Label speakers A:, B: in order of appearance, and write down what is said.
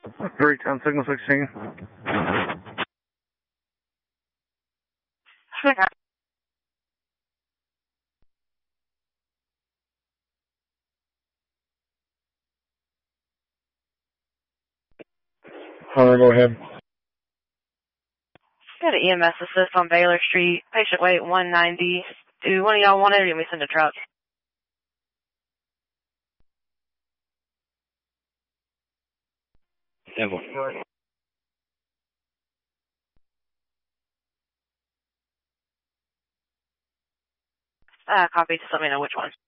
A: 310 signal 16. Hunter, go ahead.
B: Got an EMS assist on Baylor Street. Patient weight 190. Do one of y'all want it, or do we send a truck?
C: Evan.
B: Copy. Just let me know which one.